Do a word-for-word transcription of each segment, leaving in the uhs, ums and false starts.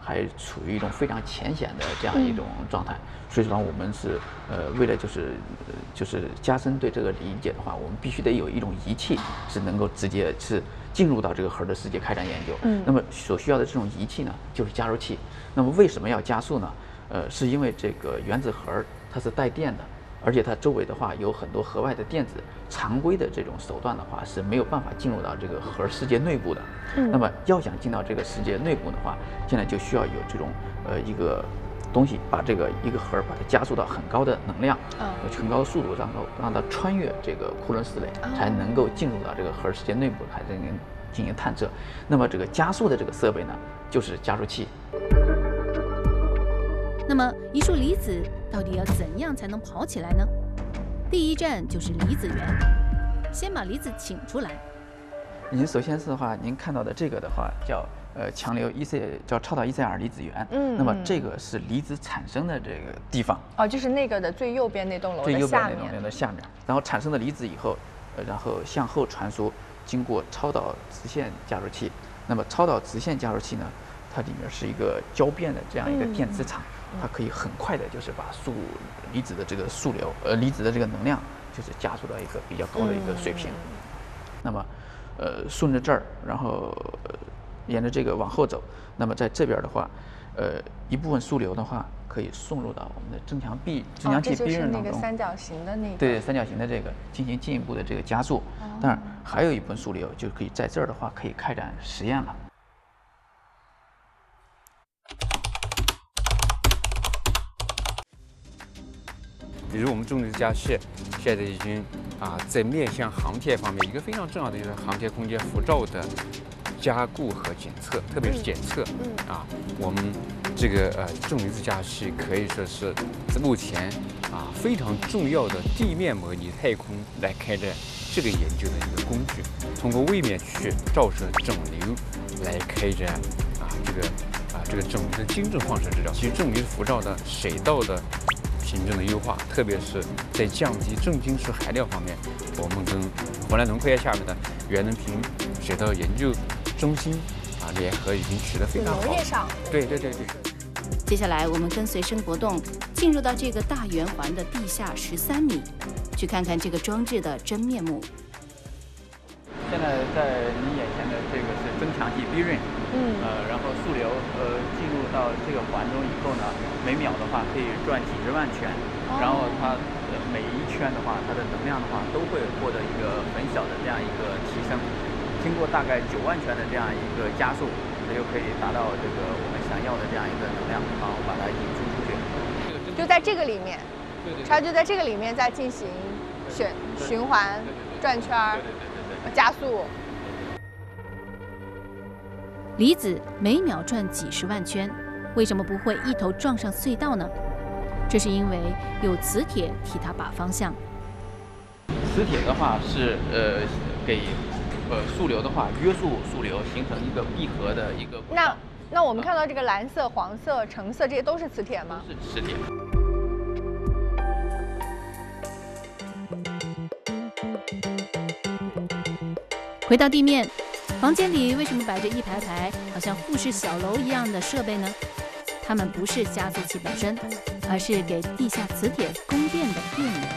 还处于一种非常浅显的这样一种状态。所以说，我们是呃为了就是就是加深对这个理解的话，我们必须得有一种仪器是能够直接是进入到这个核的世界开展研究。嗯，那么所需要的这种仪器呢，就是加速器。那么为什么要加速呢？呃，是因为这个原子核它是带电的。而且它周围的话有很多核外的电子，常规的这种手段的话是没有办法进入到这个核世界内部的。嗯，那么要想进到这个世界内部的话，现在就需要有这种呃一个东西，把这个一个核把它加速到很高的能量，嗯，很高的速度，然后让它穿越这个库仑斯垒，才能够进入到这个核世界内部，才能进行探测。那么这个加速的这个设备呢，就是加速器。 那么一束离子到底要怎样才能跑起来呢？第一站就是离子源，先把离子请出来。 您首先是的话，您看到的这个的话叫呃强流 E C 叫超导 E C R 离子源。嗯，那么这个是离子产生的这个地方。 哦，就是那个的最右边那栋楼的下面。 最右边那栋楼的下面，然后产生的离子以后，呃，然后向后传输，经过超导直线加速器。那么超导直线加速器呢，它里面是一个交变的这样一个电磁场。嗯，它可以很快的，就是把速离子的这个速流，呃，离子的这个能量，就是加速到一个比较高的一个水平。嗯、那么，呃，顺着这儿，然后、呃、沿着这个往后走，那么在这边的话，呃，一部分速流的话，可以送入到我们的增强臂、增强器避孕当中。 哦，这就是那个三角形的那个。 对，三角形的这个进行进一步的这个加速。哦、当然，还有一部分速流就可以在这儿的话，可以开展实验了。 比如我们重离子加速器现在已经啊，在面向航天方面，一个非常重要的就是航天空间辐照的加固和检测，特别是检测。嗯啊，我们这个呃重离子加速器可以说是目前啊非常重要的地面模拟太空来开展这个研究的一个工具。通过位面去照射整流来开展啊这个啊这个整流的精准放射治疗。其实重离子辐照的水道的品质的优化，特别是在降低重金属含量方面，我们跟湖南农科院下面的袁隆平水稻研究中心啊联合已经取得非常好。 农业上。对对对对。 接下来我们跟随声波动进入到这个大圆环的地下十三米，去看看这个装置的真面目。 现在在你眼前的这个是增强器避孕，嗯，呃，然后速流呃进入到这个环中以后呢，每秒的话可以转几十万圈，哦、然后它、呃、每一圈的话，它的能量的话都会获得一个很小的这样一个提升。经过大概九万圈的这样一个加速，它就可以达到这个我们想要的这样一个能量，然后把它引出出去。 就在这个里面，对对对，它就在这个里面再进行旋循环、转圈儿。加速， 离子每秒转几十万圈，为什么不会一头撞上隧道呢？这是因为有磁铁替它把方向。 磁铁的话是呃给呃速流的话约束速流，形成一个闭合的一个。 那那我们看到这个蓝色、黄色、橙色，这些都是磁铁吗？ 都是磁铁。 回到地面，房间里为什么摆着一排排好像复式小楼一样的设备呢？它们不是加速器本身，而是给地下磁铁供电的电源。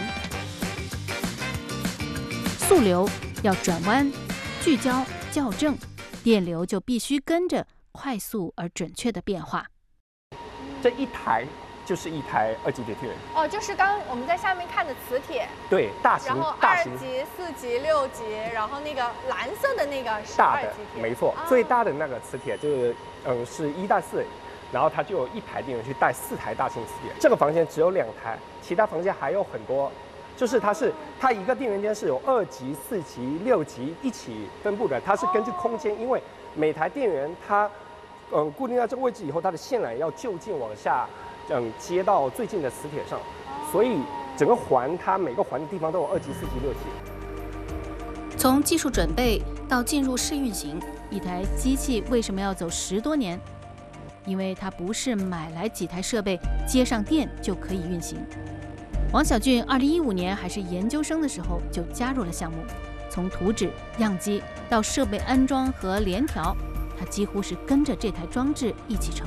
速流要转弯、聚焦、校正，电流就必须跟着快速而准确的变化。 这一台就是一台二级铁电源。 哦，就是刚我们在下面看的磁铁。对， 大型， 然后二级、四级、六级，然后那个蓝色的那个是二级铁。 没错，最大的那个磁铁就是嗯是一带四，然后它就有一台电源去带四台大型磁铁。这个房间只有两台，其他房间还有很多。就是它是它一个电源间是有二级、四级、六级一起分布的，它是根据空间，因为每台电源它嗯固定在这个位置以后，它的线缆要就近往下。嗯，接到最近的磁铁上，所以整个环它每个环的地方都有二级、四级、六级。 从技术准备到进入试运行，一台机器为什么要走十多年？因为它不是买来几台设备接上电就可以运行。王小俊二零一五年还是研究生的时候就加入了项目，从图纸、样机到设备安装和联调，他几乎是跟着这台装置一起成。